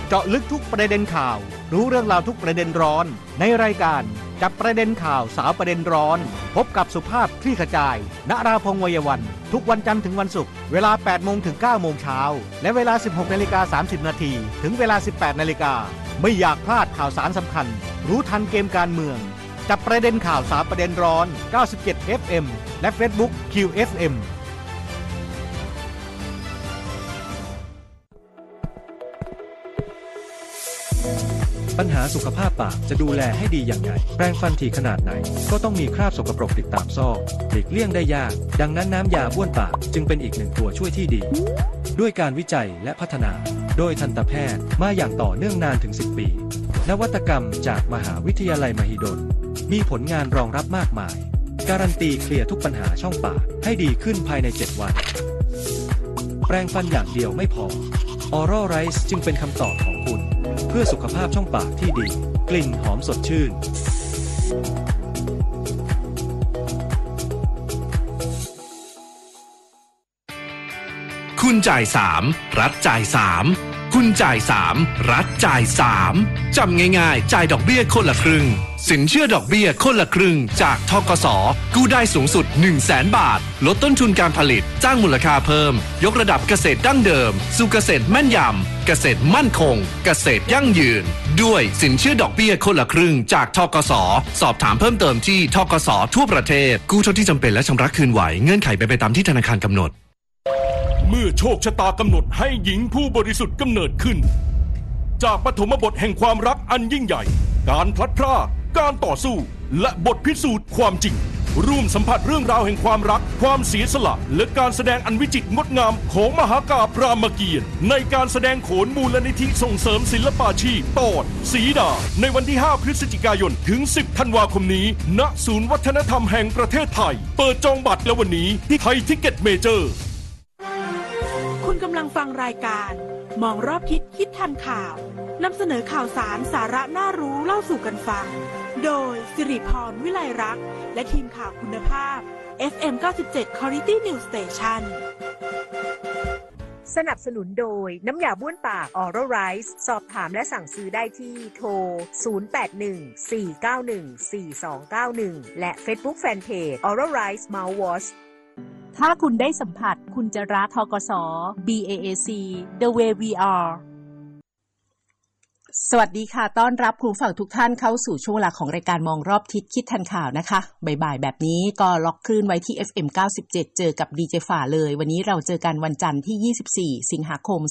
เจาะลึกทุกประเด็นข่าวรู้เรื่องราวทุกประเด็นร้อนในรายการจับประเด็นข่าวสาวประเด็นร้อนพบกับสุภาพคลี่ขจายณราพงษ์ วัยวันทุกวันจันทร์ถึงวันศุกร์เวลา 8 โมงถึง 9 โมงเช้าและเวลา 16:30 นาทีถึงเวลา 18 นาฬิกาไม่อยากพลาดข่าวสารสำคัญรู้ทันเกมการเมืองจับประเด็นข่าวสาวประเด็นร้อน97 FM และ Facebook QFM ปัญหาสุขภาพปากจะดูแลให้ดีอย่างไรแปรงฟันถี่ขนาดไหนก็ต้องมีคราบสกปรกติดตามซอกหลีกเลี่ยงได้ยากดังนั้นน้ำยาบ้วนปากจึงเป็นอีกหนึ่งตัวช่วยที่ดีด้วยการวิจัยและพัฒนาโดยทันตแพทย์มาอย่างต่อเนื่องนานถึง10 ปีนวัตกรรมจากมหาวิทยาลัยมหิดลมีผลงานรองรับมากมายการันตีเคลียร์ทุกปัญหาช่องปากให้ดีขึ้นภายใน7 วันแปรงฟันอย่างเดียวไม่พอ Oral Rice จึงเป็นคำตอบของคุณเพื่อสุขภาพช่องปากที่ดีกลิ่นหอมสดชื่นคุณจ่าย3รัฐจ่าย3คุณจ่าย3รัฐจ่าย3จำง่ายๆจ่ายดอกเบี้ยคนละครึ่งสินเชื่อดอกเบี้ยคนละครึ่งจากธกส.กู้ได้สูงสุด 100,000 บาทลดต้นทุนการผลิตสร้างมูลค่าเพิ่มยกระดับเกษตรดั้งเดิมสู่เกษตรแม่นยำเกษตรมั่นคงเกษตรยั่งยืนด้วยสินเชื่อดอกเบี้ยคนละครึ่งจากธกส.สอบถามเพิ่มเติมที่ธกส.ทั่วประเทศกู้เท่าที่จำเป็นและชำระคืนไหวเงื่อนไขเป็นไปตามที่ธนาคารกำหนดเมื่อโชคชะตากำหนดให้หญิงผู้บริสุทธิ์กำเนิดขึ้นจากปฐมบทแห่งความรักอันยิ่งใหญ่การพลัดพรากการต่อสู้และบทพิสูจน์ความจริงร่วมสัมผัสเรื่องราวแห่งความรักความเสียสละและการแสดงอันวิจิตรงดงามของมหากาพย์รามเกียรติ์ในการแสดงโขนมูลนิธิส่งเสริมศิลปาชีพตอนสีดาในวันที่ 5 พฤศจิกายนถึง 10 ธันวาคมนี้ณศูนย์วัฒนธรรมแห่งประเทศไทยเปิดจองบัตรแล้ววันนี้ที่ไทยทิกเก็ตเมเจอร์คุณกำลังฟังรายการมองรอบทิศคิดทันข่าวนำเสนอข่าวสารสาระน่ารู้เล่าสู่กันฟังโดยสิริพรวิไลรักษ์และทีมข่าวคุณภาพ FM 97 Quality News Station สนับสนุนโดยน้ำยาบ้วนปาก Oral Rice สอบถามและสั่งซื้อได้ที่โทร 0814914291 และ Facebook Fanpage Oral Rice Mouthwashถ้าคุณได้สัมผัสคุณจะรักธกส. BAAC The Way We Are สวัสดีค่ะต้อนรับคุณผู้ฟังทุกท่านเข้าสู่ช่วงเวลาของรายการมองรอบทิศคิดทันข่าวนะคะบ่ายๆแบบนี้ก็ล็อกคลื่นไว้ที่ FM 97เจอกับดีเจฝ่าเลยวันนี้เราเจอกันวันจันทร์ที่24สิงหาคม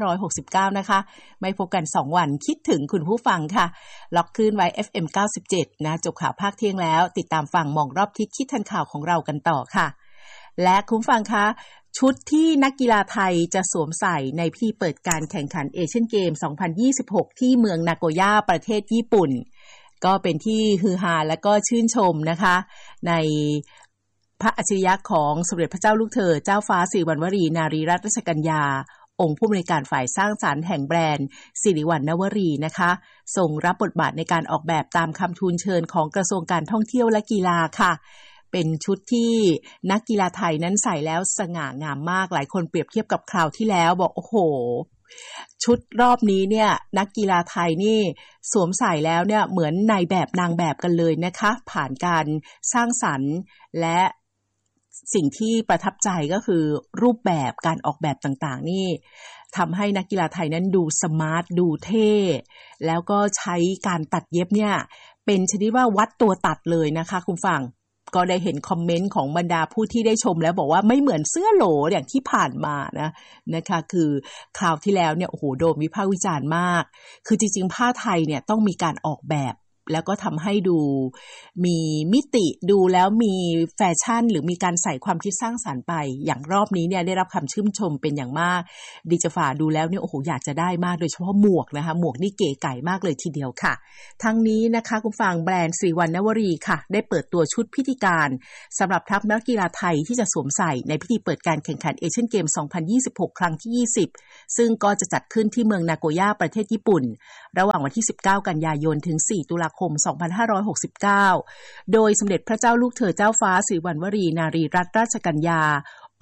2569นะคะไม่พบกัน2วันคิดถึงคุณผู้ฟังค่ะล็อกคลื่นไว้ FM 97นะจบข่าวภาคเที่ยงแล้วติดตามฟังมองรอบทิศคิดทันข่าวของเรากันต่อค่ะและคุณฟังคะชุดที่นักกีฬาไทยจะสวมใส่ในพิธีเปิดการแข่งขันเอเชียนเกม 2026 ที่เมืองนาโกย่าประเทศญี่ปุ่นก็เป็นที่ฮือฮาและก็ชื่นชมนะคะในพระอัจฉริยะของสมเด็จพระเจ้าลูกเธอเจ้าฟ้าสิริวัณวรีนารีรัตนราชกัญญาองค์ผู้อำนวยการฝ่ายสร้างสรรค์แห่งแบรนด์สิริวัณณวรีนะคะทรงรับบทบาทในการออกแบบตามคำทูลเชิญของกระทรวงการท่องเที่ยวและกีฬาค่ะเป็นชุดที่นักกีฬาไทยนั้นใส่แล้วสง่างามมากหลายคนเปรียบเทียบกับคราวที่แล้วบอกโอ้โหชุดรอบนี้เนี่ยนักกีฬาไทยนี่สวมใส่แล้วเนี่ยเหมือนนายแบบนางแบบกันเลยนะคะผ่านการสร้างสรรค์และสิ่งที่ประทับใจก็คือรูปแบบการออกแบบต่างๆนี่ทำให้นักกีฬาไทยนั้นดูสมาร์ทดูเท่แล้วก็ใช้การตัดเย็บเนี่ยเป็นชนิดว่าวัดตัวตัดเลยนะคะคุณฟังก็ได้เห็นคอมเมนต์ของบรรดาผู้ที่ได้ชมแล้วบอกว่าไม่เหมือนเสื้อโหลอย่างที่ผ่านมานะคะคือคราวที่แล้วเนี่ยโอ้โหโดนวิพากษ์วิจารณ์มากคือจริงๆผ้าไทยเนี่ยต้องมีการออกแบบแล้วก็ทำให้ดูมีมิติดูแล้วมีแฟชั่นหรือมีการใส่ความคิดสร้างสรรค์ไปอย่างรอบนี้เนี่ยได้รับคำชื่นชมเป็นอย่างมากดิจฝ่าดูแล้วเนี่ยโอ้โหอยากจะได้มากโดยเฉพาะหมวกนะคะหมวกนี่เก๋ไก๋มากเลยทีเดียวค่ะทั้งนี้นะคะคุณฟังแบรนด์สิริวัณณวรีค่ะได้เปิดตัวชุดพิธีการสำหรับทัพนักกีฬาไทยที่จะสวมใส่ในพิธีเปิดการแข่งขันเอเชียนเกม 2026 ครั้งที่20ซึ่งก็จะจัดขึ้นที่เมืองนาโกย่าประเทศญี่ปุ่นระหว่างวันที่19กันยายนถึง4ตุลาคม2569โดยสมเด็จพระเจ้าลูกเธอเจ้าฟ้าสิริวัณวรีนารีรัตนราชกัญญา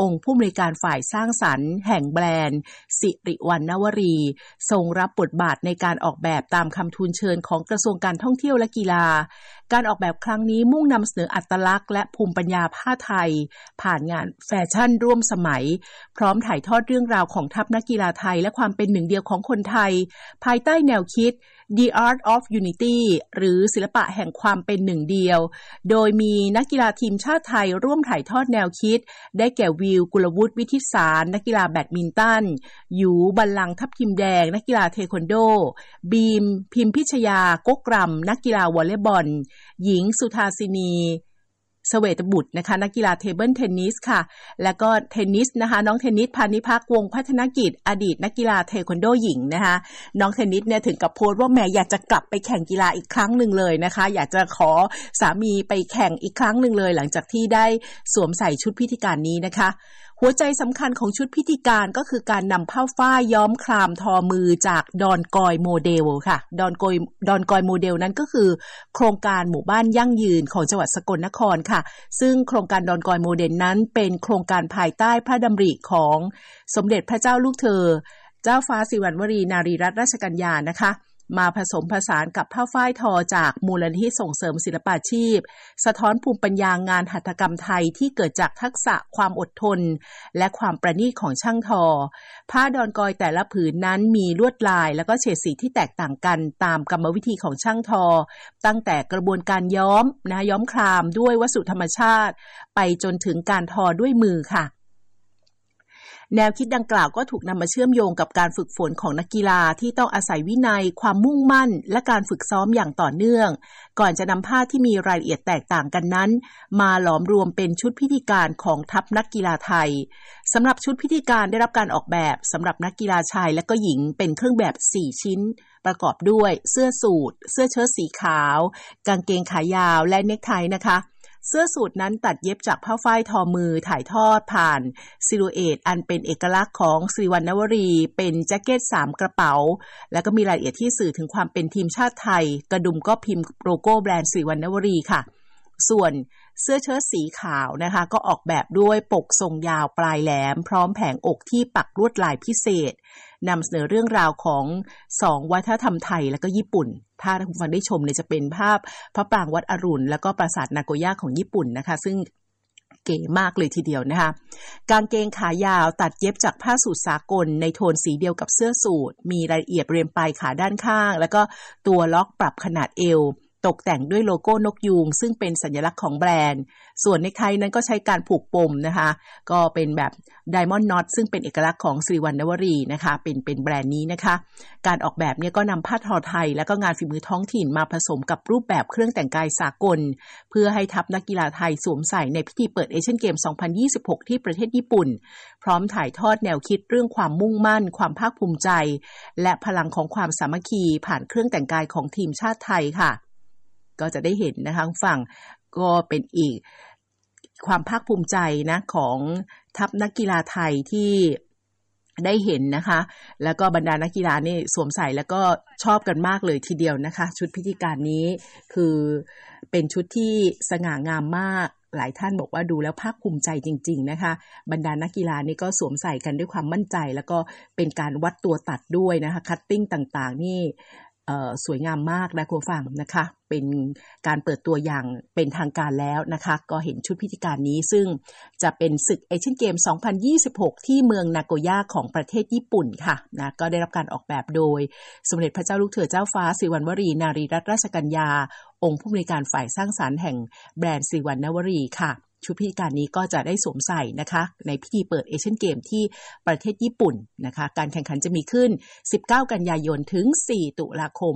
องค์ผู้อำนวยการฝ่ายสร้างสรรค์แห่งแบรนด์สิริวรรณวรีทรงรับบทบาทในการออกแบบตามคำทูลเชิญของกระทรวงการท่องเที่ยวและกีฬาการออกแบบครั้งนี้มุ่งนำเสนออัตลักษณ์และภูมิปัญญาผ้าไทยผ่านงานแฟชั่นร่วมสมัยพร้อมถ่ายทอดเรื่องราวของทัพนักกีฬาไทยและความเป็นหนึ่งเดียวของคนไทยภายใต้แนวคิด The Art of Unity หรือศิลปะแห่งความเป็นหนึ่งเดียวโดยมีนักกีฬาทีมชาติไทยร่วมถ่ายทอดแนวคิดได้แก่วิวกุลวุฒิวิทิศสารนักกีฬาแบดมินตันหยูบัลลังก์ทับทิมแดงนักกีฬาเทควันโดบีมพิมพิชยาก๊กรำนักกีฬาวอลเลย์บอลหญิงสุธาสินีเสวตบุตรนะคะนักกีฬาเทเบิลเทนนิสค่ะแล้วก็เทนนิสนะคะน้องเทนนิสพานิพักวงศ์พัฒนกิจอดีตนักกีฬาเทควันโดหญิงนะคะน้องเทนนิสเนี่ยถึงกับโพสต์ว่าแม่อยากจะกลับไปแข่งกีฬาอีกครั้งหนึ่งเลยนะคะอยากจะขอสามีไปแข่งอีกครั้งหนึ่งเลยหลังจากที่ได้สวมใส่ชุดพิธีการนี้นะคะหัวใจสำคัญของชุดพิธีการก็คือการนำผ้าฝ้ายย้อมครามทอมือจากดอนกอยโมเดลค่ะดอนกอยโมเดลนั้นก็คือโครงการหมู่บ้านยั่งยืนของจังหวัดสกลนครค่ะซึ่งโครงการดอนกอยโมเดลนั้นเป็นโครงการภายใต้พระดำริของสมเด็จพระเจ้าลูกเธอเจ้าฟ้าสิริวัณวรีนารีรัตนราชกัญญานะคะมาผสมผสานกับผ้าฝ้ายทอจากมูลนิธิส่งเสริมศิลปาชีพสะท้อนภูมิปัญญางานหัตถกรรมไทยที่เกิดจากทักษะความอดทนและความประณีตของช่างทอผ้าดอนกอยแต่ละผืนนั้นมีลวดลายแล้วก็เฉดสีที่แตกต่างกันตามกรรมวิธีของช่างทอตั้งแต่กระบวนการย้อมครามด้วยวัสดุธรรมชาติไปจนถึงการทอด้วยมือค่ะแนวคิดดังกล่าวก็ถูกนำมาเชื่อมโยงกับการฝึกฝนของนักกีฬาที่ต้องอาศัยวินัยความมุ่งมั่นและการฝึกซ้อมอย่างต่อเนื่องก่อนจะนำผ้าที่มีรายละเอียดแตกต่างกันนั้นมาหลอมรวมเป็นชุดพิธีการของทัพนักกีฬาไทยสำหรับชุดพิธีการได้รับการออกแบบสำหรับนักกีฬาชายและก็หญิงเป็นเครื่องแบบ4ชิ้นประกอบด้วยเสื้อสูทเสื้อเชิ้ตสีขาวกางเกงขายาวและเนคไทนะคะเสื้อสูทนั้นตัดเย็บจากผ้าฝ้ายทอมือถ่ายทอดผ่านซิลูเอตอันเป็นเอกลักษณ์ของสิริวัณณวรีเป็นแจ็คเก็ต3กระเป๋าแล้วก็มีรายละเอียดที่สื่อถึงความเป็นทีมชาติไทยกระดุมก็พิมพ์โลโก้แบรนด์สิริวัณณวรีค่ะส่วนเสื้อเชิ้ตสีขาวนะคะก็ออกแบบด้วยปกทรงยาวปลายแหลมพร้อมแผงอกที่ปักลวดลายพิเศษนำเสนอเรื่องราวของ2วัฒนธรรมไทยและก็ญี่ปุ่นถ้าคุณฟังได้ชมเนี่ยจะเป็นภาพพระปรางวัดอรุณแล้วก็ปราสาทนาโกย่าของญี่ปุ่นนะคะซึ่งเก๋มากเลยทีเดียวนะคะกางเกงขายาวตัดเย็บจากผ้าสูทสากลในโทนสีเดียวกับเสื้อสูทมีรายละเอียดเรียมปลายขาด้านข้างแล้วก็ตัวล็อกปรับขนาดเอวตกแต่งด้วยโลโก้นกยูงซึ่งเป็นสัญลักษณ์ของแบรนด์ส่วนเนคไทนั้นก็ใช้การผูกปมนะคะก็เป็นแบบไดมอนด์น็อตซึ่งเป็นเอกลักษณ์ของสิริวัณณวรีนะคะเป็นแบรนด์นี้นะคะการออกแบบเนี่ยก็นำผ้าทอไทยแล้วก็งานฝีมือท้องถิ่นมาผสมกับรูปแบบเครื่องแต่งกายสากลเพื่อให้ทัพนักกีฬาไทยสวมใส่ในพิธีเปิดเอเชียนเกม 2026 ที่ประเทศญี่ปุ่นพร้อมถ่ายทอดแนวคิดเรื่องความมุ่งมั่นความภาคภูมิใจและพลังของความสามัคคีผ่านเครื่องแต่งกายของทีมชาติไทยค่ะก็จะได้เห็นนะคะฝั่งก็เป็นอีกความภาคภูมิใจนะของทัพนักกีฬาไทยที่ได้เห็นนะคะแล้วก็บรรดานักกีฬานี่สวมใส่แล้วก็ชอบกันมากเลยทีเดียวนะคะชุดพิธีการนี้คือเป็นชุดที่สง่างามมากหลายท่านบอกว่าดูแล้วภาคภูมิใจจริงๆนะคะบรรดานักกีฬานี่ก็สวมใส่กันด้วยความมั่นใจแล้วก็เป็นการวัดตัวตัดด้วยนะคะคัตติ้งต่างๆนี่สวยงามมากนะคุณผู้ฟังนะคะเป็นการเปิดตัวอย่างเป็นทางการแล้วนะคะก็เห็นชุดพิธีการนี้ซึ่งจะเป็นศึกเอเชียนเกม 2026 ที่เมืองนาโกย่าของประเทศญี่ปุ่นค่ะนะก็ได้รับการออกแบบโดยสมเด็จพระเจ้าลูกเธอเจ้าฟ้าสิริวัณวรีนารีรัตนราชกัญญาองค์ผู้อำนวยการฝ่ายสร้างสรรค์แห่งแบรนด์สิริวัณณวรีค่ะชุดพิธีการนี้ก็จะได้สวมใส่นะคะในพิธีเปิดเอเชียนเกมที่ประเทศญี่ปุ่นนะคะการแข่งขันจะมีขึ้น19กันยายนถึง4ตุลาคม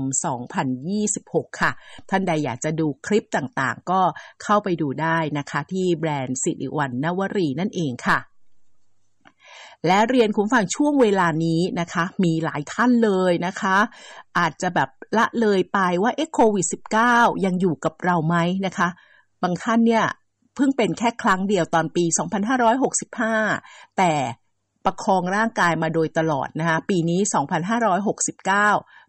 2026ค่ะท่านใดอยากจะดูคลิปต่างๆก็เข้าไปดูได้นะคะที่แบรนด์สิริวัณณวรีนั่นเองค่ะและเรียนคุณฟังช่วงเวลานี้นะคะมีหลายท่านเลยนะคะอาจจะแบบละเลยไปว่าโควิด -19 ยังอยู่กับเราไหมนะคะบางท่านเนี่ยเพิ่งเป็นแค่ครั้งเดียวตอนปี 2565 แต่ประคองร่างกายมาโดยตลอดนะคะปีนี้ 2569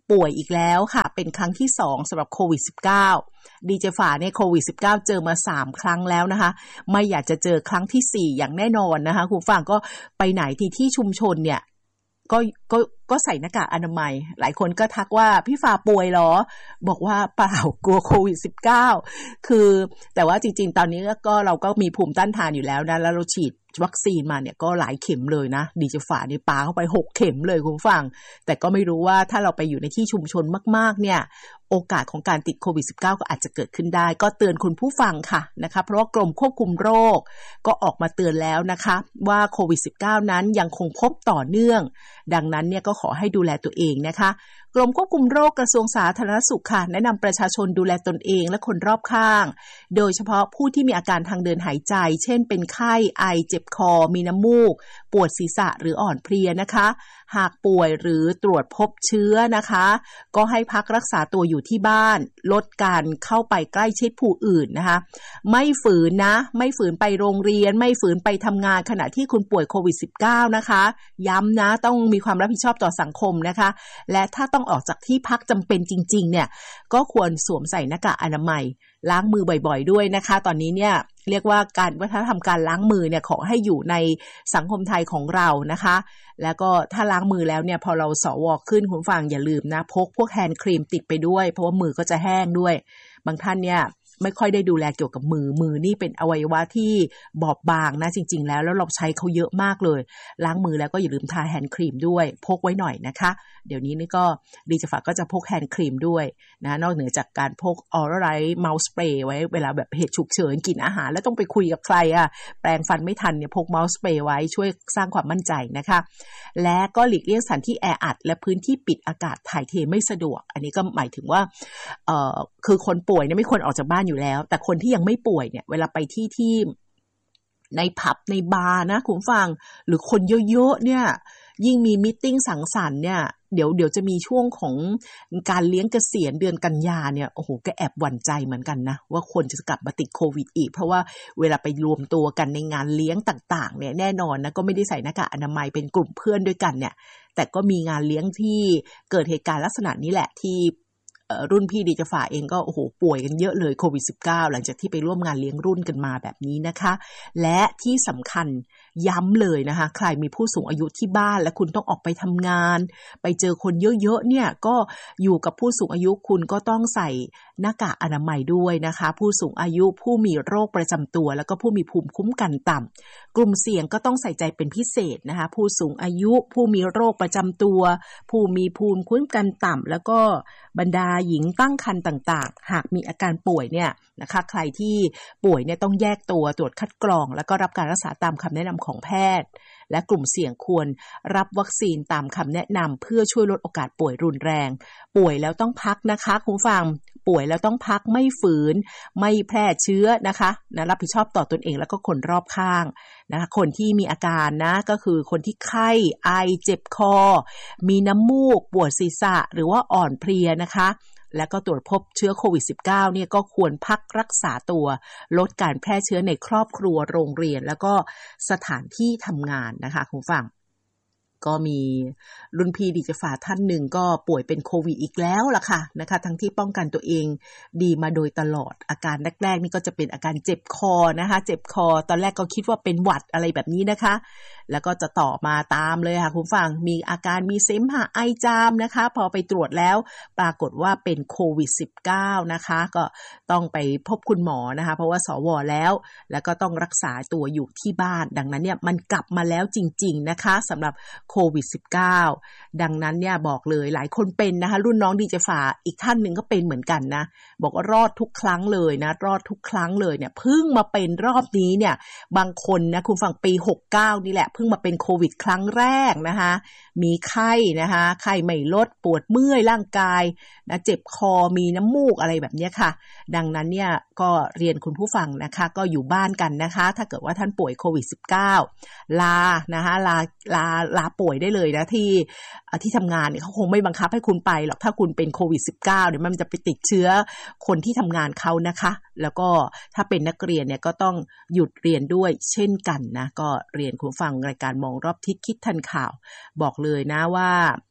ป่วยอีกแล้วค่ะเป็นครั้งที่2สำหรับโควิด -19 ดีเจฝาเนี่ยโควิด -19 เจอมา3ครั้งแล้วนะคะไม่อยากจะเจอครั้งที่4อย่างแน่นอนนะคะคุณฟังก็ไปไหนที่ชุมชนเนี่ยก็ใส่หน้ากากอนามัยหลายคนก็ทักว่าพี่ฟ้าป่วยเหรอบอกว่าเปล่ากลัวโควิด -19 คือแต่ว่าจริงๆตอนนี้ก็เราก็มีภูมิต้านทานอยู่แล้วนะแล้วเราฉีดวัคซีนมาเนี่ยก็หลายเข็มเลยนะดีเจฝานี่ปาเข้าไป6เข็มเลยคุณฟังแต่ก็ไม่รู้ว่าถ้าเราไปอยู่ในที่ชุมชนมากๆเนี่ยโอกาสของการติดโควิด -19 ก็อาจจะเกิดขึ้นได้ก็เตือนคุณผู้ฟังค่ะนะคะเพราะว่ากรมควบคุมโรคก็ออกมาเตือนแล้วนะคะว่าโควิด -19 นั้นยังคงพบต่อเนื่องดังนั้นเนี่ยก็ขอให้ดูแลตัวเองนะคะกรมควบคุมโรคกระทรวงสาธารณสุขค่ะแนะนำประชาชนดูแลตนเองและคนรอบข้างโดยเฉพาะผู้ที่มีอาการทางเดินหายใจเช่นเป็นไข้ไอเจ็บคอมีน้ำมูกปวดศีรษะหรืออ่อนเพลียนะคะหากป่วยหรือตรวจพบเชื้อนะคะก็ให้พักรักษาตัวอยู่ที่บ้านลดการเข้าไปใกล้ชิดผู้อื่นนะคะไม่ฝืนนะไม่ฝืนไปโรงเรียนไม่ฝืนไปทำงานขณะที่คุณป่วยโควิด -19 นะคะย้ำนะต้องมีความรับผิดชอบต่อสังคมนะคะและถ้าต้องออกจากที่พักจำเป็นจริงๆเนี่ยก็ควรสวมใส่หน้ากากอนามัยล้างมือบ่อยๆด้วยนะคะตอนนี้เนี่ยเรียกว่าการวัฒนธรรมการล้างมือเนี่ยขอให้อยู่ในสังคมไทยของเรานะคะแล้วก็ถ้าล้างมือแล้วเนี่ยพอเราสวขึ้นคุณฟังอย่าลืมนะพกพวกแฮนด์ครีมติดไปด้วยเพราะว่ามือก็จะแห้งด้วยบางท่านเนี่ยไม่ค่อยได้ดูแลเกี่ยวกับมือนี่เป็นอวัยวะที่บอบบางนะจริงๆแล้วเราใช้เขาเยอะมากเลยล้างมือแล้วก็อย่าลืมทาแฮนด์ครีมด้วยพกไว้หน่อยนะคะเดี๋ยวนี้นี่ก็ดีจะฝากก็จะพกแฮนด์ครีมด้วยนะนอกเหนือจากการพกออรัลไรท์เมาส์สเปรย์ไว้เวลาแบบเหตุฉุกเฉินกินอาหารแล้วต้องไปคุยกับใครแปรงฟันไม่ทันเนี่ยพกเมาส์สเปรย์ไว้ช่วยสร้างความมั่นใจนะคะและก็หลีกเลี่ยงสถานที่แออัดและพื้นที่ปิดอากาศถ่ายเทไม่สะดวกอันนี้ก็หมายถึงว่าคือคนป่วยเนี่ยไม่ควรออกจากบ้านอยู่แล้วแต่คนที่ยังไม่ป่วยเนี่ยเวลาไปที่ในผับในบาร์นะคุณฟังหรือคนเยอะๆเนี่ยยิ่งมีมีตติ้งสังสรรค์เนี่ยเดี๋ยวจะมีช่วงของการเลี้ยงเกษียณเดือนกันยาเนี่ยโอ้โหก็แอบหวั่นใจเหมือนกันนะว่าคนจะกลับมาติดโควิดอีกเพราะว่าเวลาไปรวมตัวกันในงานเลี้ยงต่างๆเนี่ยแน่นอนนะก็ไม่ได้ใส่หน้ากากอนามัยเป็นกลุ่มเพื่อนด้วยกันเนี่ยแต่ก็มีงานเลี้ยงที่เกิดเหตุการณ์ลักษณะนี้แหละที่รุ่นพี่ดีเจฝ่าเองก็โอ้โหป่วยกันเยอะเลยโควิด -19 หลังจากที่ไปร่วมงานเลี้ยงรุ่นกันมาแบบนี้นะคะและที่สำคัญย้ำเลยนะคะใครมีผู้สูงอายุที่บ้านและคุณต้องออกไปทำงานไปเจอคนเยอะๆเนี่ยก็อยู่กับผู้สูงอายุคุณก็ต้องใส่หน้ากากอนามัยด้วยนะคะผู้สูงอายุผู้มีโรคประจำตัวแล้วก็ผู้มีภูมิคุ้มกันต่ำกลุ่มเสี่ยงก็ต้องใส่ใจเป็นพิเศษนะคะผู้สูงอายุผู้มีโรคประจำตัวผู้มีภูมิคุ้มกันต่ำแล้วก็บรรดาหญิงตั้งครรภ์ต่างๆหากมีอาการป่วยเนี่ยนะคะใครที่ป่วยเนี่ยต้องแยกตัวตรวจคัดกรองแล้วก็รับการรักษาตามคำแนะนำของแพทย์และกลุ่มเสี่ยงควรรับวัคซีนตามคำแนะนำเพื่อช่วยลดโอกาสป่วยรุนแรงป่วยแล้วต้องพักนะคะคุณผู้ฟังป่วยแล้วต้องพักไม่ฝืนไม่แพร่เชื้อนะคะรับผิดชอบต่อตนเองแล้วก็คนรอบข้างนะคะคนที่มีอาการนะก็คือคนที่ไข้ไอเจ็บคอมีน้ำมูกปวดศีรษะหรือว่าอ่อนเพลียนะคะและก็ตรวจพบเชื้อโควิด -19 เนี่ยก็ควรพักรักษาตัวลดการแพร่เชื้อในครอบครัวโรงเรียนแล้วก็สถานที่ทำงานนะคะคุณผู้ฟังก็มีรุ่นพี่ดีเจฝ่าท่านหนึ่งก็ป่วยเป็นโควิดอีกแล้วล่ะค่ะนะคะทั้งที่ป้องกันตัวเองดีมาโดยตลอดอาการแรกๆนี่ก็จะเป็นอาการเจ็บคอนะคะเจ็บคอตอนแรกก็คิดว่าเป็นหวัดอะไรแบบนี้นะคะแล้วก็จะต่อมาตามเลยค่ะคุณผู้ฟังมีอาการมีเสมหะไอจามนะคะพอไปตรวจแล้วปรากฏว่าเป็นโควิด -19 นะคะก็ต้องไปพบคุณหมอนะคะเพราะว่าสวแล้วก็ต้องรักษาตัวอยู่ที่บ้านดังนั้นเนี่ยมันกลับมาแล้วจริงๆนะคะสำหรับโควิด -19 ดังนั้นเนี่ยบอกเลยหลายคนเป็นนะคะรุ่นน้องดีเจฝ่าอีกท่านหนึ่งก็เป็นเหมือนกันนะบอกว่ารอดทุกครั้งเลยนะรอดทุกครั้งเลยเนี่ยเพิ่งมาเป็นรอบนี้เนี่ยบางคนนะคุณฟังปี69นี่แหละเพิ่งมาเป็นโควิดครั้งแรกนะคะมีไข้นะคะไข้ไม่ลดปวดเมื่อยร่างกายนะเจ็บคอมีน้ำมูกอะไรแบบนี้ค่ะดังนั้นเนี่ยก็เรียนคุณผู้ฟังนะคะก็อยู่บ้านกันนะคะถ้าเกิดว่าท่านป่วยโควิด -19 ลานะคะลาป่วยได้เลยนะที่ทำงานเนี่ยเขาคงไม่บังคับให้คุณไปหรอกถ้าคุณเป็นโควิด -19 เนี่ยมันจะไปติดเชื้อคนที่ทำงานเขานะคะแล้วก็ถ้าเป็นนักเรียนเนี่ยก็ต้องหยุดเรียนด้วยเช่นกันนะก็เรียนคุณฟังรายการมองรอบทิศคิดทันข่าวบอกเลยนะว่า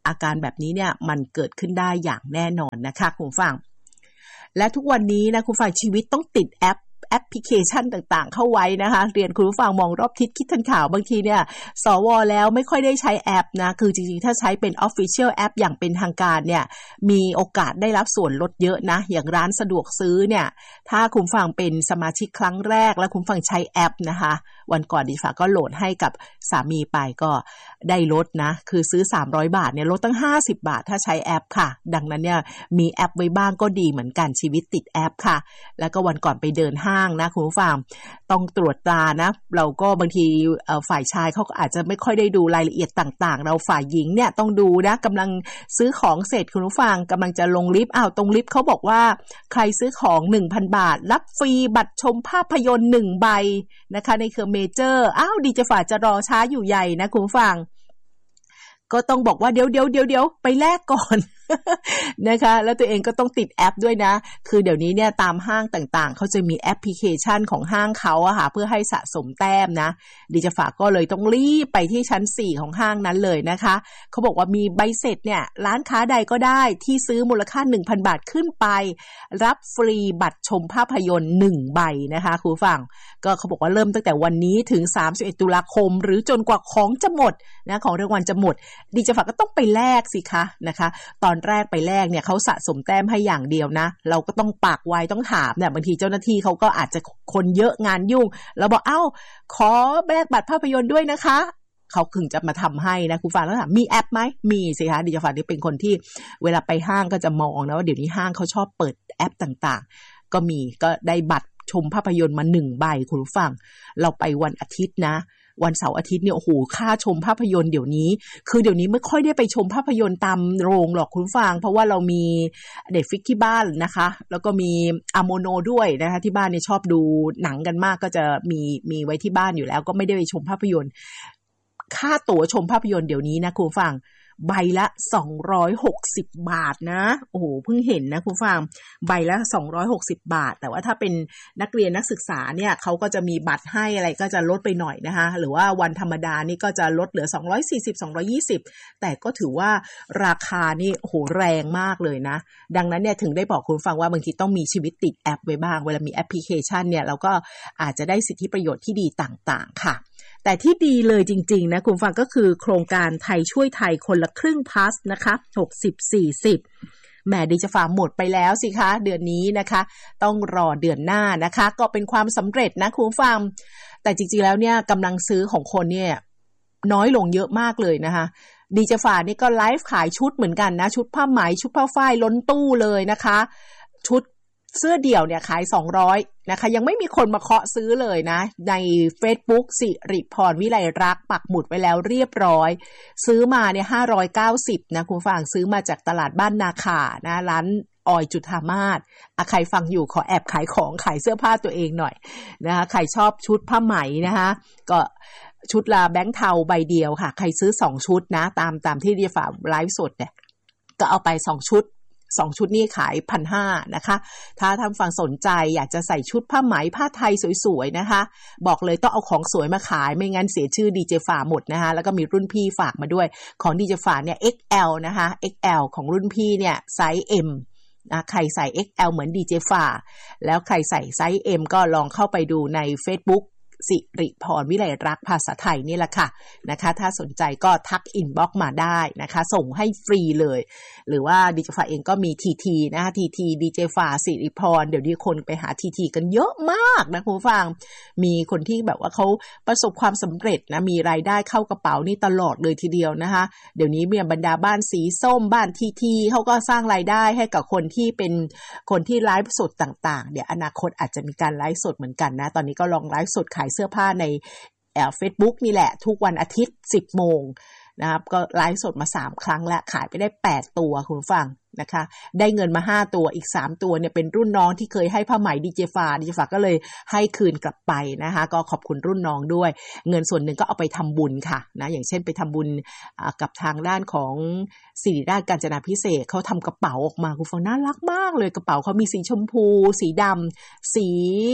อาการแบบนี้เนี่ยมันเกิดขึ้นได้อย่างแน่นอนนะคะคุณผู้ฟังและทุกวันนี้นะคุณผู้ฟังชีวิตต้องติดแอปพลิเคชันต่างๆเข้าไว้นะคะเรียนคุณผู้ฟังมองรอบทิศคิดทันข่าวบางทีเนี่ยสวแล้วไม่ค่อยได้ใช้แอปนะคือจริงๆถ้าใช้เป็น Official App อย่างเป็นทางการเนี่ยมีโอกาสได้รับส่วนลดเยอะนะอย่างร้านสะดวกซื้อเนี่ยถ้าคุณฟังเป็นสมาชิกครั้งแรกแล้วคุณฟังใช้แอปนะคะวันก่อนดิฉันก็โหลดให้กับสามีไปก็ได้ลดนะคือซื้อ300 บาทเนี่ยลดตั้ง50 บาทถ้าใช้แอปค่ะดังนั้นเนี่ยมีแอปไว้บ้างก็ดีเหมือนกันชีวิตติดแอปค่ะแล้วก็วันก่อนไปเดินห้างนะคุณผู้ฟังต้องตรวจตรานะเราก็บางทีฝ่ายชายเขาก็อาจจะไม่ค่อยได้ดูรายละเอียดต่างๆเราฝ่ายหญิงเนี่ยต้องดูนะกำลังซื้อของเสร็จคุณผู้ฟังกำลังจะลงลิฟต์ตรงลิฟต์เขาบอกว่าใครซื้อของ 1,000 บาทรับฟรีบัตรชมภาพยนตร์1ใบนะคะในเครือเมเจอร์ดีเจฝ่าจะรอช้าอยู่ใหญ่นะคุณผู้ฟังก็ต้องบอกว่าเดี๋ยวไปแลกก่อน นะคะแล้วตัวเองก็ต้องติดแอปด้วยนะคือเดี๋ยวนี้เนี่ยตามห้างต่างๆเขาจะมีแอปพลิเคชันของห้างเขาอะค่ะเพื่อให้สะสมแต้มนะดิจะฝากก็เลยต้องรีบไปที่ชั้น4ของห้างนั้นเลยนะคะเขาบอกว่ามีใบเสร็จเนี่ยร้านค้าใดก็ได้ที่ซื้อมูลค่า 1,000 บาทขึ้นไปรับฟรีบัตรชมภาพยนตร์1ใบนะคะคุณผู้ฟังก็เขาบอกว่าเริ่มตั้งแต่วันนี้ถึง31 ตุลาคมหรือจนกว่าของจะหมดนะของรางวัลจะหมดดิจะฝากก็ต้องไปแลกสิคะนะคะตอนแรกไปแลกเนี่ยเขาสะสมแต้มให้อย่างเดียวนะเราก็ต้องปักไว้ต้องถามเนี่ยบางทีเจ้าหน้าที่เขาก็อาจจะคนเยอะงานยุ่งเราบอกขอแลกบัตรภาพยนตร์ด้วยนะคะเขาถึงจะมาทำให้นะคุณฟังแล้วถามมีแอปไหมมีสิคะดิฉันฟังนี่เป็นคนที่เวลาไปห้างก็จะมองนะว่าเดี๋ยวนี้ห้างเขาชอบเปิดแอปต่างๆก็ได้บัตรชมภาพยนตร์มา1ใบคุณผู้ฟังเราไปวันอาทิตย์นะวันเสาร์อาทิตย์เนี่ยโอ้โหค่าชมภาพยนตร์เดี๋ยวนี้ไม่ค่อยได้ไปชมภาพยนตร์ตามโรงหรอกคุณฟังเพราะว่าเรามีเด็กฟิกที่บ้านนะคะแล้วก็มีอาโมโนด้วยนะคะที่บ้านเนี่ยชอบดูหนังกันมากก็จะมีไว้ที่บ้านอยู่แล้วก็ไม่ได้ไปชมภาพยนตร์ค่าตั๋วชมภาพยนตร์เดี๋ยวนี้นะคุณฟังใบละ260 บาทนะโอ้โหเพิ่งเห็นนะคุณฟังใบละ260 บาทแต่ว่าถ้าเป็นนักเรียนนักศึกษาเนี่ยเขาก็จะมีบัตรให้อะไรก็จะลดไปหน่อยนะคะหรือว่าวันธรรมดานี่ก็จะลดเหลือ240 220แต่ก็ถือว่าราคานี่โอ้โหแรงมากเลยนะดังนั้นเนี่ยถึงได้บอกคุณฟังว่าบางทีต้องมีชีวิตติดแอปไว้บ้างเวลามีแอปพลิเคชันเนี่ยเราก็อาจจะได้สิทธิประโยชน์ที่ดีต่างๆค่ะแต่ที่ดีเลยจริงๆนะคุณฟังก็คือโครงการไทยช่วยไทยคนละครึ่งพลัสนะคะ60-40แหมดิจะฝากหมดไปแล้วสิคะเดือนนี้นะคะต้องรอเดือนหน้านะคะก็เป็นความสำเร็จนะคุณฟังแต่จริงๆแล้วเนี่ยกำลังซื้อของคนเนี่ยน้อยลงเยอะมากเลยนะคะดิจะฝากนี่ก็ไลฟ์ขายชุดเหมือนกันนะชุดผ้าไหมชุดผ้าฝ้ายล้นตู้เลยนะคะชุดเสื้อเดี่ยวเนี่ยขาย200นะคะยังไม่มีคนมาเคาะซื้อเลยนะใน Facebook สิริพรวิไลรักษ์ปักหมุดไว้แล้วเรียบร้อยซื้อมาเนี่ย590นะคุณฟังซื้อมาจากตลาดบ้านนาคานะร้านออยจุฑามาศใครฟังอยู่ขอแอบขายของขายเสื้อผ้าตัวเองหน่อยนะคะใครชอบชุดผ้าไหมนะคะก็ชุดละแบงค์เทาใบเดียวค่ะใครซื้อ2ชุดนะตามที่ดิฝากไลฟ์สดเนี่ยก็เอาไป2ชุดนี่ขาย 1,500 นะคะถ้าท่านฟังสนใจอยากจะใส่ชุดผ้าไหมผ้าไทยสวยๆนะคะบอกเลยต้องเอาของสวยมาขายไม่งั้นเสียชื่อดีเจฝาหมดนะคะแล้วก็มีรุ่นพี่ฝากมาด้วยของดีเจฝาเนี่ย XL นะคะ XL ของรุ่นพี่เนี่ยไซส์ M นะใครใส่ XL เหมือนดีเจฝาแล้วใครใส่ไซส์ M ก็ลองเข้าไปดูใน Facebookสิริพรวิไลรักษ์ภาษาไทยนี่แหละค่ะนะคะถ้าสนใจก็ทักอินบ็อกซ์มาได้นะคะส่งให้ฟรีเลยหรือว่าดีเจฟ้าเองก็มี TT นะคะ TT ดีเจฟ้าสิริพรเดี๋ยวนี้คนไปหา TT กันเยอะมากนะคุณผู้ฟังมีคนที่แบบว่าเขาประสบความสำเร็จนะมีรายได้เข้ากระเป๋านี่ตลอดเลยทีเดียวนะคะเดี๋ยวนี้มีบรรดาบ้านสีส้มบ้าน TT เขาก็สร้างรายได้ให้กับคนที่เป็นคนที่ไลฟ์สดต่างๆเดี๋ยวอนาคตอาจจะมีการไลฟ์สดเหมือนกันนะตอนนี้ก็ลองไลฟ์สดขายเสื้อผ้าในFacebook นี่แหละทุกวันอาทิตย์ 10 โมงนะครับก็ไลฟ์สดมา3ครั้งแล้วขายไปได้8ตัวคุณผู้ฟังนะคะได้เงินมา5ตัวอีก3ตัวเนี่ยเป็นรุ่นน้องที่เคยให้ผ้าไหมดีเจฟ้าก็เลยให้คืนกลับไปนะคะก็ขอบคุณรุ่นน้องด้วยเงินส่วนหนึ่งก็เอาไปทำบุญค่ะนะอย่างเช่นไปทำบุญกับทางด้านของศิริราชกาญจนาภิเษกเขาทำกระเป๋าออกมาคุณฟังน่ารักมากเลยกระเป๋าเขามีสีชมพูสีดำสี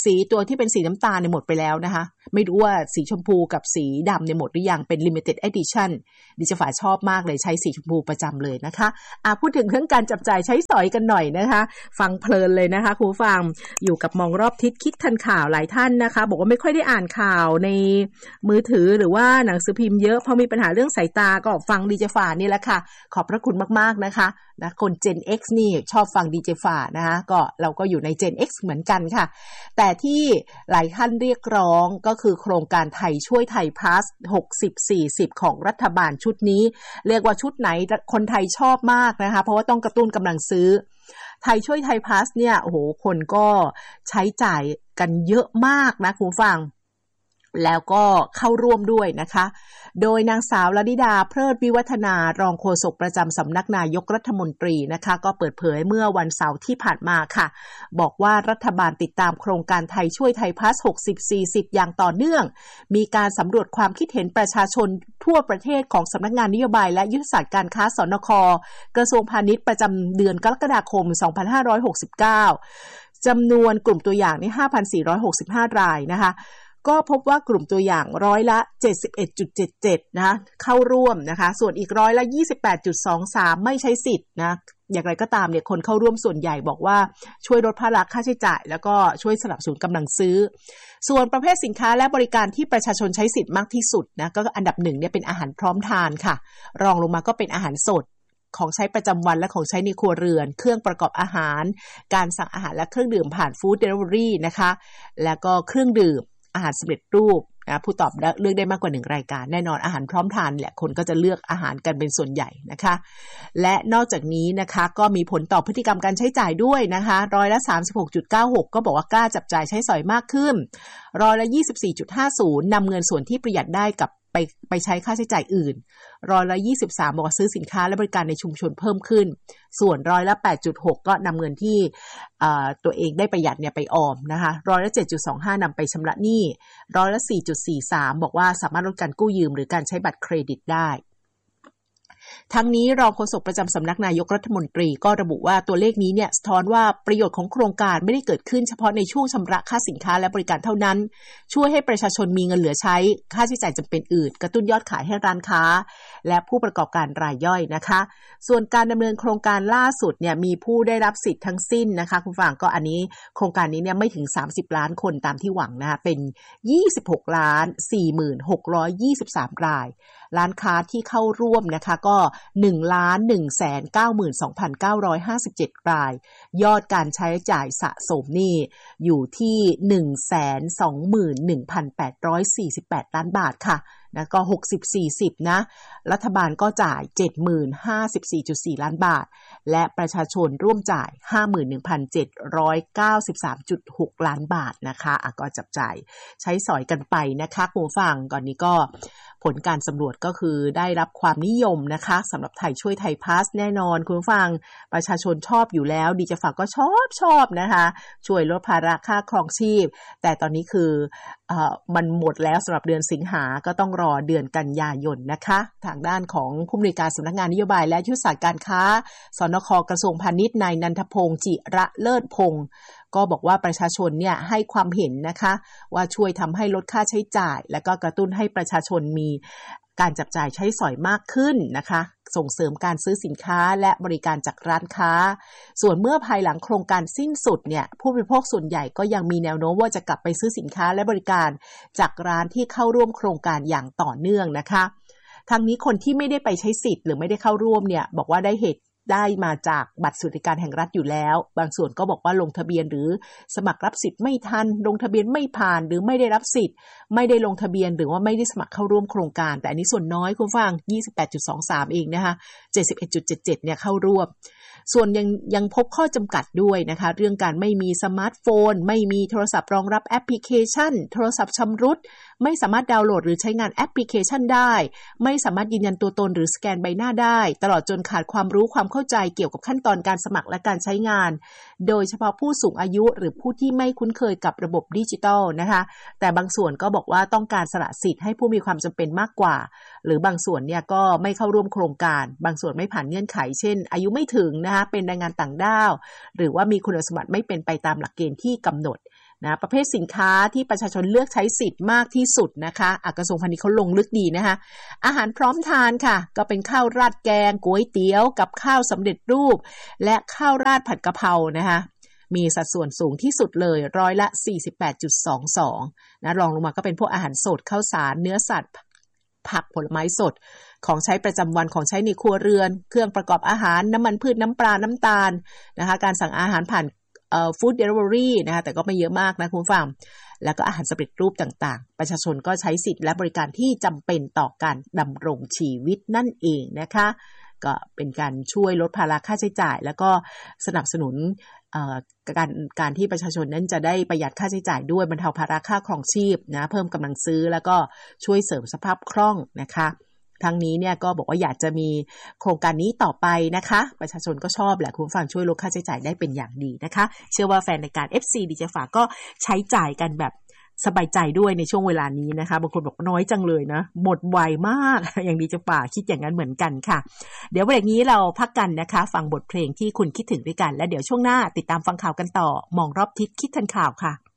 สีตัวที่เป็นสีน้ำตาลเนี่ยหมดไปแล้วนะคะไม่รู้ว่าสีชมพูกับสีดำเนี่ยหมดหรือยังเป็น limited edition ดิฉันชอบมากเลยใช้สีชมพูประจำเลยนะคะพูดถึงเรื่องการจับจ่ายใช้สอยกันหน่อยนะคะฟังเพลินเลยนะคะคุณผู้ฟังอยู่กับมองรอบทิศคิดทันข่าวหลายท่านนะคะบอกว่าไม่ค่อยได้อ่านข่าวในมือถือหรือว่าหนังสือพิมพ์เยอะเพราะมีปัญหาเรื่องสายตาก็ฟังดีเจฝ่านี่แหละค่ะขอบพระคุณมากๆนะคะคน Gen X นี่ชอบฟังดีเจฝ่านะคะก็เราก็อยู่ใน Gen X เหมือนกันค่ะแต่ที่หลายท่านเรียกร้องก็คือโครงการไทยช่วยไทย plus 60-40 ของรัฐบาลชุดนี้เรียกว่าชุดไหนคนไทยชอบมากนะคะเพราะว่าต้องกระตุ้นกำลังซื้อไทยช่วยไทย plus เนี่ยโอ้โหคนก็ใช้จ่ายกันเยอะมากนะคุณฟังแล้วก็เข้าร่วมด้วยนะคะโดยนางสาวลลิดาเพลิดวิวัฒนารองโฆษกประจำสำนักนายกรัฐมนตรีนะคะก็เปิดเผยเมื่อวันเสาร์ที่ผ่านมาค่ะบอกว่ารัฐบาลติดตามโครงการไทยช่วยไทยพลัส 60-40 อย่างต่อเนื่องมีการสำรวจความคิดเห็นประชาชนทั่วประเทศของสำนักงานนโยบายและยุทธศาสตร์การค้าสนค.กระทรวงพาณิชย์ประจำเดือนกรกฎาคม 2569จำนวนกลุ่มตัวอย่างนี่ 5,465 รายนะคะก็พบว่ากลุ่มตัวอย่างร้อยละ 71.77 นะเข้าร่วมนะคะส่วนอีกร้อยละ 28.23 ไม่ใช้สิทธิ์นะอย่างไรก็ตามเนี่ยคนเข้าร่วมส่วนใหญ่บอกว่าช่วยลดภาระค่าใช้จ่ายแล้วก็ช่วยสนับสนุนกำลังซื้อส่วนประเภทสินค้าและบริการที่ประชาชนใช้สิทธิ์มากที่สุดนะก็อันดับ1เนี่ยเป็นอาหารพร้อมทานค่ะรองลงมาก็เป็นอาหารสดของใช้ประจำวันและของใช้ในครัวเรือนเครื่องประกอบอาหารการสั่งอาหารและเครื่องดื่มผ่านฟู้ดเดลิเวอรี่นะคะแล้วก็เครื่องดื่มอาหารสำเร็จรูปนะผู้ตอบเลือกได้มากกว่า1รายการแน่นอนอาหารพร้อมทานแหละคนก็จะเลือกอาหารกันเป็นส่วนใหญ่นะคะและนอกจากนี้นะคะก็มีผลต่อพฤติกรรมการใช้จ่ายด้วยนะคะร้อยละ 36.96 ก็บอกว่ากล้าจับจ่ายใช้สอยมากขึ้นร้อยละ 24.50 นำเงินส่วนที่ประหยัดได้กับไปใช้ค่าใช้จ่ายอื่นร้อยละ 23 บอกว่าซื้อสินค้าและบริการในชุมชนเพิ่มขึ้นส่วนร้อยละ 8.6 ก็นำเงินที่ตัวเองได้ประหยัดเนี่ยไปออมนะคะร้อยละ 7.25 นำไปชำระหนี้ร้อยละ 4.43 บอกว่าสามารถลดการกู้ยืมหรือการใช้บัตรเครดิตได้ทั้งนี้รองโฆษกประจำสำนักนายกรัฐมนตรีก็ระบุว่าตัวเลขนี้เนี่ยสะท้อนว่าประโยชน์ของโครงการไม่ได้เกิดขึ้นเฉพาะในช่วงชำระค่าสินค้าและบริการเท่านั้นช่วยให้ประชาชนมีเงินเหลือใช้ค่าใช้จ่ายจำเป็นอื่นกระตุ้นยอดขายให้ร้านค้าและผู้ประกอบการรายย่อยนะคะส่วนการดำเนินโครงการล่าสุดเนี่ยมีผู้ได้รับสิทธิ์ทั้งสิ้นนะคะคุณฟังก็อันนี้โครงการนี้เนี่ยไม่ถึง30ล้านคนตามที่หวังนะคะเป็น 26,46,23 รายร้านค้าที่เข้าร่วมนะคะก็ 1,192,957 รายยอดการใช้จ่ายสะสมนี่อยู่ที่ 121,848 ล้านบาทค่ะนะก็ 60-40 นะรัฐบาลก็จ่าย 70,054.4 ล้านบาทและประชาชนร่วมจ่าย 51,793.6 ล้านบาทนะคะก็จับจ่ายใช้สอยกันไปนะคะคุณผู้ฟังก่อนนี้ก็ผลการสำรวจก็คือได้รับความนิยมนะคะสำหรับไทยช่วยไทยพลัสแน่นอนคุณผู้ฟังประชาชนชอบอยู่แล้วดีจะฝากก็ชอบนะคะช่วยลดภาระค่าครองชีพแต่ตอนนี้คือมันหมดแล้วสำหรับเดือนสิงหาก็ต้องรอเดือนกันยายนนะคะทางด้านของผู้อำนวยการสำนักงานนโยบายและยุทธศาสตร์การค้าสนค.กระทรวงพาณิชย์นายนันทพงษ์จิระเลิศพงษ์ก็บอกว่าประชาชนเนี่ยให้ความเห็นนะคะว่าช่วยทำให้ลดค่าใช้จ่ายและก็กระตุ้นให้ประชาชนมีการจับจ่ายใช้สอยมากขึ้นนะคะส่งเสริมการซื้อสินค้าและบริการจากร้านค้าส่วนเมื่อภายหลังโครงการสิ้นสุดเนี่ยผู้บริโภคส่วนใหญ่ก็ยังมีแนวโน้มว่าจะกลับไปซื้อสินค้าและบริการจากร้านที่เข้าร่วมโครงการอย่างต่อเนื่องนะคะทั้งนี้คนที่ไม่ได้ไปใช้สิทธิ์หรือไม่ได้เข้าร่วมเนี่ยบอกว่าได้มาจากบัตรสวัสดิการแห่งรัฐอยู่แล้วบางส่วนก็บอกว่าลงทะเบียนหรือสมัครรับสิทธิ์ไม่ทันลงทะเบียนไม่ผ่านหรือไม่ได้รับสิทธิ์ไม่ได้ลงทะเบียนหรือว่าไม่ได้สมัครเข้าร่วมโครงการแต่อันนี้ส่วนน้อยคุณฟัง 28.23 เองนะคะ 71.77 เนี่ยเข้าร่วมส่วนยังพบข้อจำกัดด้วยนะคะเรื่องการไม่มีสมาร์ทโฟนไม่มีโทรศัพท์รองรับแอปพลิเคชันโทรศัพท์ชำรุดไม่สามารถดาวน์โหลดหรือใช้งานแอปพลิเคชันได้ไม่สามารถยืนยันตัวตนหรือสแกนใบหน้าได้ตลอดจนขาดความรู้ความเข้าใจเกี่ยวกับขั้นตอนการสมัครและการใช้งานโดยเฉพาะผู้สูงอายุหรือผู้ที่ไม่คุ้นเคยกับระบบดิจิทัลนะคะแต่บางส่วนก็บอกว่าต้องการสละสิทธิ์ให้ผู้มีความจำเป็นมากกว่าหรือบางส่วนเนี่ยก็ไม่เข้าร่วมโครงการบางส่วนไม่ผ่านเงื่อนไขเช่นอายุไม่ถึงนะคะเป็นแรงงานต่างด้าวหรือว่ามีคุณสมบัติไม่เป็นไปตามหลักเกณฑ์ที่กำหนดนะประเภทสินค้าที่ประชาชนเลือกใช้สิทธิ์มากที่สุดนะคะกระทรวงพาณิชย์เขาลงลึกดีนะคะอาหารพร้อมทานค่ะก็เป็นข้าวราดแกงก๋วยเตี๋ยวกับข้าวสำเร็จรูปและข้าวราดผัดกะเพรานะคะมีสัดส่วนสูงที่สุดเลยร้อยละ 48.22 นะรองลงมาก็เป็นพวกอาหารสดข้าวสารเนื้อสัตว์ผักผลไม้สดของใช้ประจำวันของใช้ในครัวเรือนเครื่องประกอบอาหารน้ำมันพืชน้ำปลาน้ำตาลนะคะการสั่งอาหารผ่านฟู้ดเดลิเวอรี่นะคะแต่ก็ไม่เยอะมากนะคุณผู้ฟังแล้วก็อาหารสำเร็จรูปต่างๆประชาชนก็ใช้สิทธิและบริการที่จำเป็นต่อการดำรงชีวิตนั่นเองนะคะก็เป็นการช่วยลดภาระค่าใช้จ่ายแล้วก็สนับสนุนการที่ประชาชนนั้นจะได้ประหยัดค่าใช้จ่ายด้วยบรรเทาภาระค่าครองชีพนะเพิ่มกำลังซื้อแล้วก็ช่วยเสริมสภาพคล่องนะคะทั้งนี้เนี่ยก็บอกว่าอยากจะมีโครงการนี้ต่อไปนะคะประชาชนก็ชอบแหละคุณผู้ฟังช่วยลดค่าใช้จ่ายได้เป็นอย่างดีนะคะเชื่อว่าแฟนรายการ FC ดีเจฝากก็ใช้จ่ายกันแบบสบายใจด้วยในช่วงเวลานี้นะคะบางคนบอกน้อยจังเลยนะหมดไวมากอย่างดีเจฝากคิดอย่างนั้นเหมือนกันค่ะเดี๋ยวเบรกนี้เราพักกันนะคะฟังบทเพลงที่คุณคิดถึงด้วยกันและเดี๋ยวช่วงหน้าติดตามฟังข่าวกันต่อมองรอบทิศคิดทันข่าวค่ะ